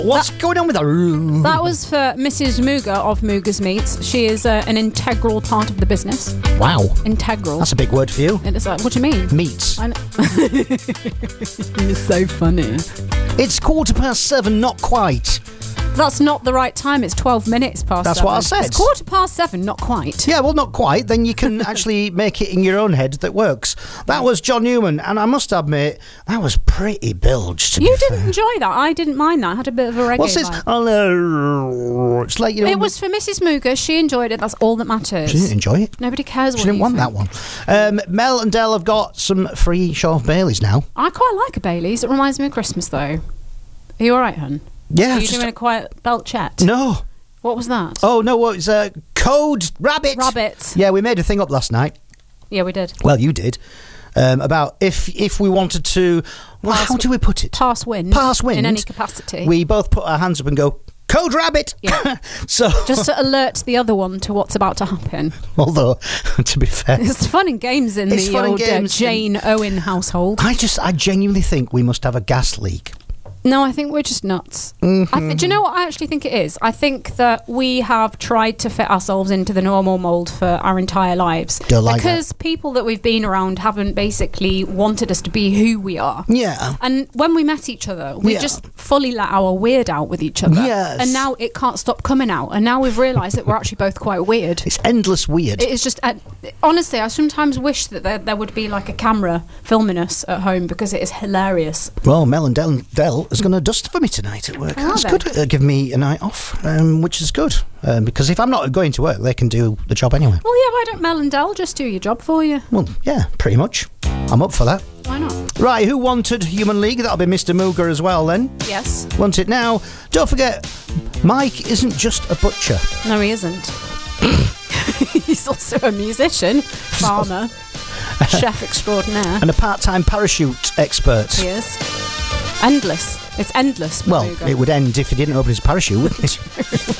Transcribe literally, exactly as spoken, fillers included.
What's that, going on with that? That was for Missus Mooger of Mooger's Meats. She is uh, an integral part of the business. Wow. Integral. That's a big word for you. It is, uh, what do you mean? Meats. I You're so funny. It's quarter past seven, not quite. That's not the right time. It's twelve minutes past That's seven. what I said. It's quarter past seven, not quite. Yeah, well, not quite. Then you can actually make it in your own head that works. That was John Newman, and I must admit, that was pretty bilged, to You be didn't fair. enjoy that. I didn't mind that. I had a bit of a reggae What's this? vibe. Oh, it's like, you know... It was for Missus Mooger. She enjoyed it. That's all that matters. She didn't enjoy it. Nobody cares what She didn't you want think. that one. Um, Mel and Del have got some free Shove Baileys now. I quite like a Baileys. It reminds me of Christmas, though. Are you all right, hun? Yeah. Are you just doing a quiet belt chat? No. What was that? Oh, no, what was uh, Code Rabbit. Rabbit. Yeah, we made a thing up last night. Yeah, we did. Well, you did. Um, about if if we wanted to... Well, Pass how do we put it? Pass wind. Pass wind. In any capacity. We both put our hands up and go, Code Rabbit! Yeah. So, just to alert the other one to what's about to happen. although, to be fair... It's fun and games in It's the fun and old uh, games Jane Owen household. I just, I genuinely think we must have a gas leak. No, I think we're just nuts. Mm-hmm. I th- do you know what I actually think it is? I think that we have tried to fit ourselves into the normal mould for our entire lives. Don't like because that. people that we've been around haven't basically wanted us to be who we are. Yeah. And when we met each other, we Yeah. just fully let our weird out with each other. Yes. And now it can't stop coming out. And now we've realised that we're actually both quite weird. It's endless weird. It is just, uh, honestly, I sometimes wish that there, there would be like a camera filming us at home because it is hilarious. Well, Mel and Del, Del is going to dust for me tonight at work. Are That's they? good. It'll give me a night off, um, which is good. Um, because if I'm not going to work, they can do the job anyway. Well, yeah, why don't Mel and Del just do your job for you? Well, yeah, pretty much. I'm up for that. Why not? Right, who wanted Human League? That'll be Mister Mooger as well then. Yes. Want it now. Don't forget, Mike isn't just a butcher. No, he isn't. He's also a musician, farmer, chef extraordinaire. And a part-time parachute expert. He is. Endless. It's endless. Well, Mooger. it would end if he didn't open his parachute, wouldn't it?